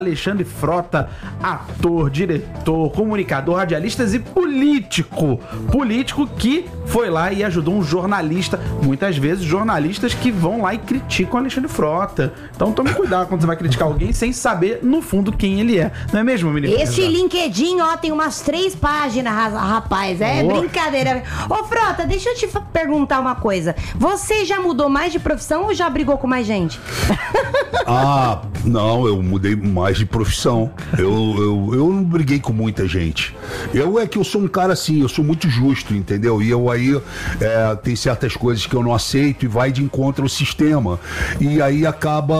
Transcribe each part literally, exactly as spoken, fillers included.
Alexandre Frota, ator, diretor, comunicador, radialistas e político. Político que foi lá e ajudou um jornalista. Muitas vezes, jornalistas que vão lá e criticam Alexandre Frota. Então tome cuidado quando você vai criticar alguém sem saber, no fundo, quem ele é. Não é mesmo, menino? Esse LinkedIn, ó, tem umas três páginas, rapaz. É oh. brincadeira. Ô, Frota, deixa eu te perguntar uma coisa. Você já mudou mais de profissão ou já brigou com mais gente? Ah, não, eu mudei mais de profissão. Eu, eu, eu não briguei com muita gente. Eu é que eu sou um cara assim, eu sou muito justo, entendeu? E eu aí é, tem certas coisas que eu não aceito e vai de encontro ao sistema. E aí acaba...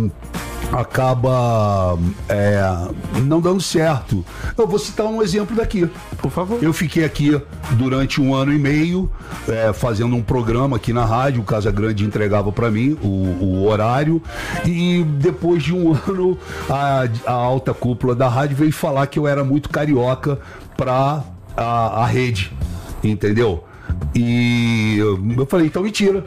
acaba é, não dando certo. Eu vou citar um exemplo daqui. Por favor. Eu fiquei aqui durante um ano e meio é, fazendo um programa aqui na rádio, o Casa Grande entregava para mim o, o horário, e depois de um ano a, a alta cúpula da rádio veio falar que eu era muito carioca para a, a rede, entendeu? E eu falei, então mentira.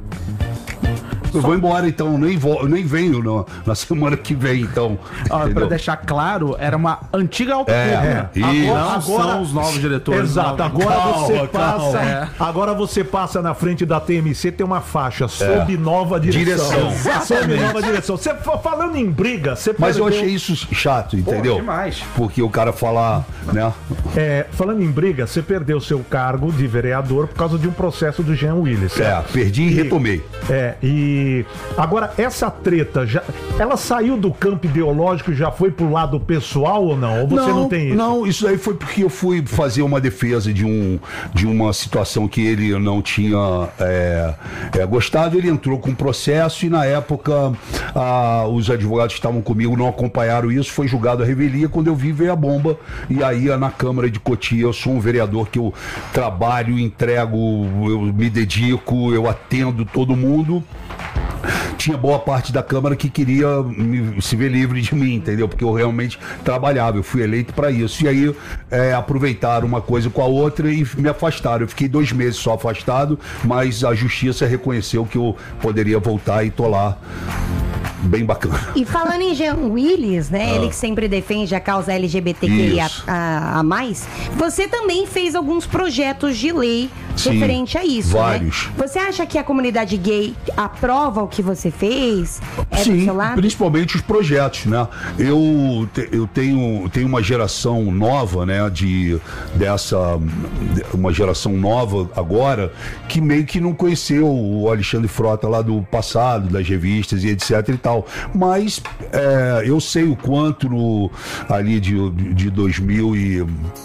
Eu vou embora, então, nem, vou, nem venho no, na semana que vem, então. Ah, pra deixar claro, era uma antiga alta é, cúpula. É, agora, agora são os novos diretores. Exato, agora calma, você passa. calma. É. Agora você passa na frente da T M C, tem uma faixa sob é. nova direção. Direção. Sob nova direção. Você falando em briga, você Mas perdeu... eu achei isso chato, entendeu? Pô, demais. Porque o cara falar, né? É, falando em briga, você perdeu seu cargo de vereador por causa de um processo do Jean Willis. É, perdi e, e retomei. É, e agora essa treta, já, ela saiu do campo ideológico e já foi pro lado pessoal ou não? Ou você não, não tem isso? Não, isso aí foi porque eu fui fazer uma defesa de, um, de uma situação que ele não tinha é, é, gostado. Ele entrou com um processo e na época a, os advogados que estavam comigo não acompanharam isso, foi julgado a revelia. Quando eu vi, veio a bomba. E aí na Câmara de Cotia, eu sou um vereador que eu trabalho, entrego, eu me dedico, eu atendo todo mundo. Tinha boa parte da Câmara que queria me, se ver livre de mim, entendeu? Porque eu realmente trabalhava, eu fui eleito para isso. E aí é, aproveitaram uma coisa com a outra e me afastaram. Eu fiquei dois meses só afastado, mas a Justiça reconheceu que eu poderia voltar e tô lá. Bem bacana. E falando em Jean Willis, né? Ah. Ele que sempre defende a causa L G B T Q I A a, a mais, você também fez alguns projetos de lei Sim, referente a isso, vários. Né? Você acha que a comunidade gay aprova o que você fez? É Sim, do seu lado? Principalmente os projetos, né? Eu, te, eu tenho, tenho uma geração nova, né? De, dessa, uma geração nova agora, que meio que não conheceu o Alexandre Frota lá do passado, das revistas e etc e tal. Mas é, eu sei o quanto no, ali de, de dois mil e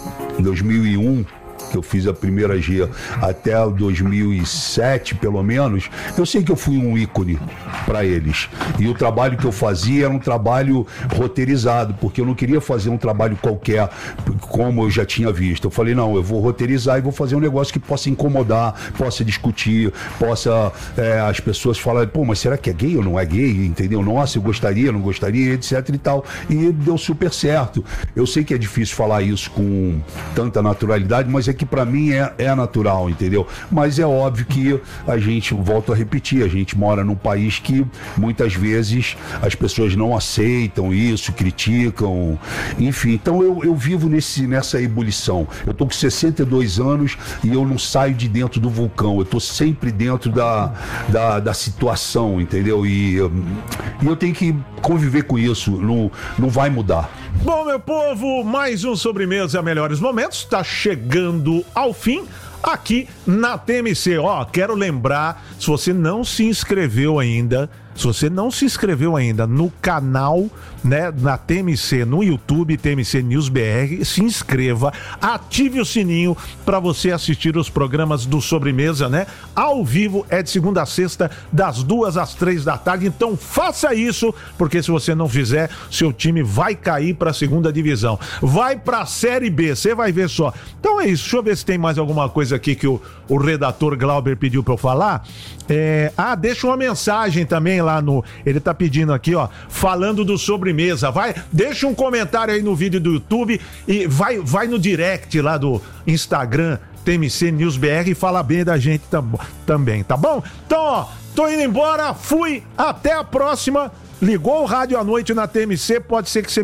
um, que eu fiz a primeira G até dois mil e sete, pelo menos, eu sei que eu fui um ícone para eles. E o trabalho que eu fazia era um trabalho roteirizado, porque eu não queria fazer um trabalho qualquer, como eu já tinha visto. Eu falei, não, eu vou roteirizar e vou fazer um negócio que possa incomodar, possa discutir, possa é, as pessoas falarem, pô, mas será que é gay ou não é gay? Entendeu? Nossa, eu gostaria, não gostaria, etc e tal. E deu super certo. Eu sei que é difícil falar isso com tanta naturalidade, mas é que pra mim é, é natural, entendeu? Mas é óbvio que a gente, volto a repetir, a gente mora num país que muitas vezes as pessoas não aceitam isso, criticam, enfim. Então eu, eu vivo nesse, nessa ebulição. Eu tô com sessenta e dois anos e eu não saio de dentro do vulcão, eu tô sempre dentro da, da, da situação, entendeu? E, e eu tenho que conviver com isso, não, não vai mudar. Bom, meu povo, mais um Sobremesa Melhores Momentos está chegando ao fim aqui na T M C. Ó, quero lembrar, se você não se inscreveu ainda, se você não se inscreveu ainda no canal, né, na T M C, no YouTube, T M C News B R, se inscreva, ative o sininho para você assistir os programas do Sobremesa, né? Ao vivo, é de segunda a sexta, das duas às três da tarde. Então faça isso, porque se você não fizer, seu time vai cair para a segunda divisão. Vai para a Série B, você vai ver só. Então é isso, deixa eu ver se tem mais alguma coisa aqui que o, o redator Glauber pediu para eu falar. É, ah, deixa uma mensagem também lá no... Ele tá pedindo aqui, ó, falando do Sobremesa. Vai, deixa um comentário aí no vídeo do YouTube e vai, vai no direct lá do Instagram, T M C News B R, e fala bem da gente tam, também, tá bom? Então, ó, tô indo embora, fui, até a próxima. Ligou o rádio à noite na T M C, pode ser que você